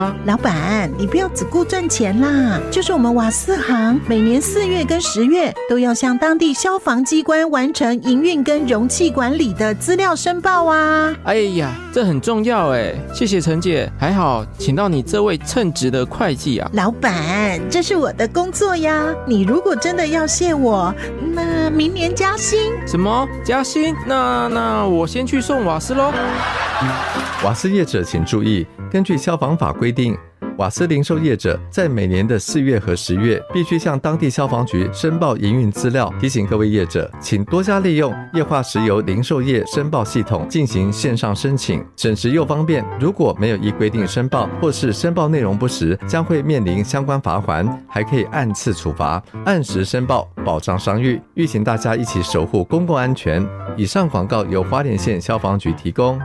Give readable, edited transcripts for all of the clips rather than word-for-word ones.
老板，你不要只顾赚钱啦，就是我们瓦斯行每年4月跟10月都要向当地消防机关完成营运跟容器管理的资料申报啊。 哎呀，这很重要哎，谢谢陈姐，还好请到你这位称职的会计啊。 老板，这是我的工作呀，你如果真的要谢我，那明年加薪。 什么加薪？那我先去送瓦斯咯。 瓦斯业者请注意，根据消防法规定，瓦斯零售业者在每年的4月和10月必须向当地消防局申报营运资料。提醒各位业者，请多加利用液化石油零售业申报系统进行线上申请，省时又方便。如果没有依规定申报，或是申报内容不实，将会面临相关罚锾，还可以按次处罚。按时申报，保障商誉，吁请大家一起守护公共安全。以上广告由花莲县消防局提供。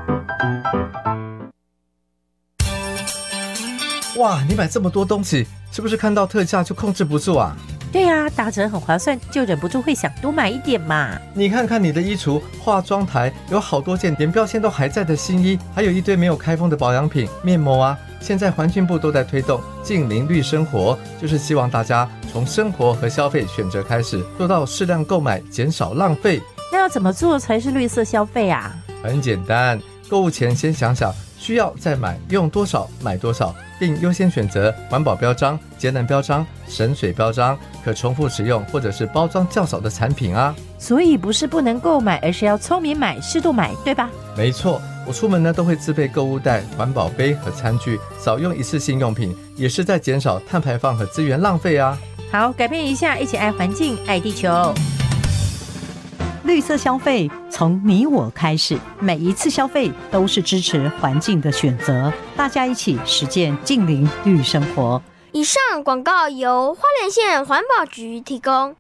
哇，你买这么多东西，是不是看到特价就控制不住啊？ 对啊，打折很划算，就忍不住会想多买一点嘛。 你看看你的衣橱、化妆台，有好多件连标签都还在的新衣，还有一堆没有开封的保养品、面膜啊。现在环境部都在推动净零绿生活，就是希望大家从生活和消费选择开始，做到适量购买，减少浪费。 那要怎么做才是绿色消费啊？ 很简单，购物前先想想需要再买，用多少买多少，并优先选择环保标章、节能标章、省水标章、可重复使用或者是包装较少的产品啊。 所以不是不能购买，而是要聪明买、适度买，对吧？ 没错，我出门呢都会自备购物袋、环保杯和餐具，少用一次性用品，也是在减少碳排放和资源浪费啊。 好，改变一下，一起爱环境、爱地球。 绿色消费从你我开始，每一次消费都是支持环境的选择，大家一起实践净零绿生活。 以上广告由花莲县环保局提供。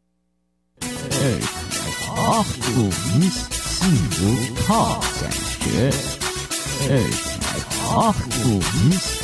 顾你幸福好感觉，顾你